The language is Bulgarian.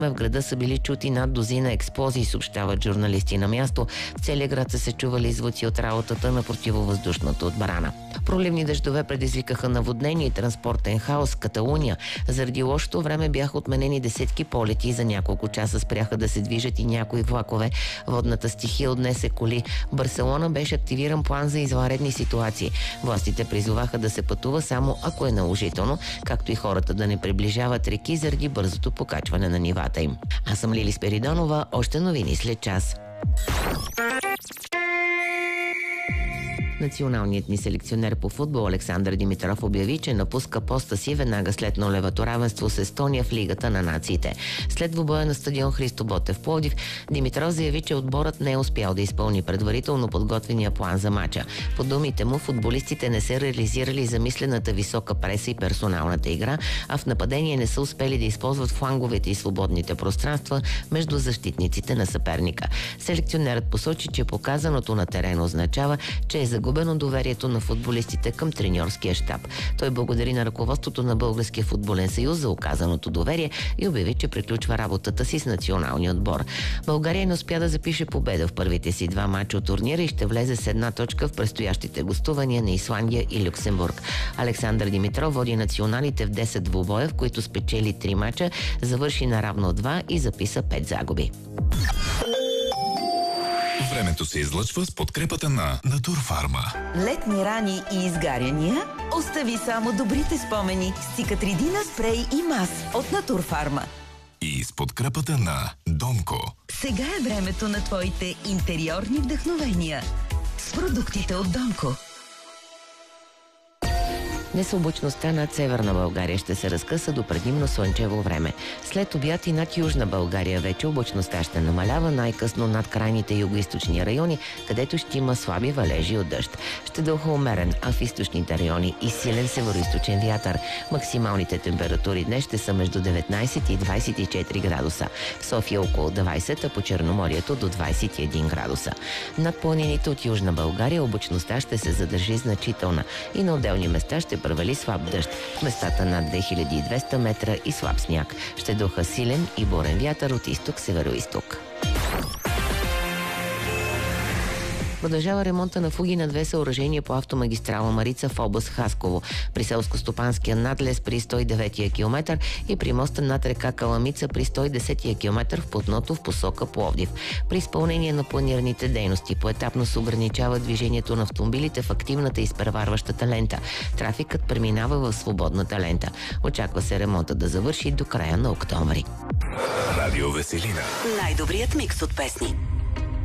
В града са били чути над дозина експлозии, съобщават журналисти на място. В целия град са се чували звуци от работата на противовъздушната отбрана. Проливни дъждове предизвикаха наводнение и транспортен хаос в Каталуния. Заради лошото време бяха отменени десетки полети и за няколко часа спряха да се движат и някои влакове. Водната стихия отнесе коли. В Барселона беше активиран план за извънредни ситуации. Властите призоваха да се пътува само ако е наложително, както и хората да не приближават реки заради бързото покачване на нивата им. Аз съм Лили Спиридонова, още новини след час. Националният ни селекционер по футбол Александър Димитров обяви, че напуска поста си веднага след нулевото равенство с Естония в Лигата на нациите. След двубоя на стадион Христо Ботев в Пловдив, Димитров заяви, че отборът не е успял да изпълни предварително подготвения план за мача. По думите му, футболистите не са реализирали замислената висока преса и персоналната игра, а в нападение не са успели да използват фланговете и свободните пространства между защитниците на съперника. Селекционерът посочи, че показаното на терена означава, че е загубено доверието на футболистите към треньорския щаб. Той благодари на ръководството на Българския футболен съюз за оказаното доверие и обяви, че приключва работата си с националния отбор. България не успя да запише победа в първите си два мача от турнира и ще влезе с една точка в предстоящите гостувания на Исландия и Люксембург. Александър Димитров води националите в 10 двубоя, в които спечели 3 мача, завърши наравно 2 и записа 5 загуби. Времето се излъчва с подкрепата на Натурфарма. Летни рани и изгаряния? Остави само добрите спомени с Цикатридина спрей и мас от Натурфарма. И с подкрепата на Донко. Сега е времето на твоите интериорни вдъхновения с продуктите от Донко. Днес облачността над северна България ще се разкъса до предимно слънчево време. След обяд и над южна България вече облачността ще намалява, най-късно над крайните югоизточни райони, където ще има слаби валежи от дъжд. Ще дълха умерен, а в източните райони и силен североизточен вятър. Максималните температури днес ще са между 19 и 24 градуса. В София около 20, а по Черноморието до 21 градуса. Над планините от южна България облачността ще се задържи значителна и на отделни места ще провали слаб дъжд. В местата над 2200 метра и слаб сняг. Ще духа силен и бурен вятър от изток-североизток. Продължава ремонта на фуги на 2 съоръжения по автомагистрала Марица в област Хасково. При селско-стопанския надлез при 109-я километър и при моста над река Каламица при 110-я километър в платното в посока Пловдив. При изпълнение на планираните дейности поетапно се ограничава движението на автомобилите в активната и изпреварващата лента. Трафикът преминава в свободната лента. Очаква се ремонта да завърши до края на октомври. Радио Веселина. Най-добрият микс от песни.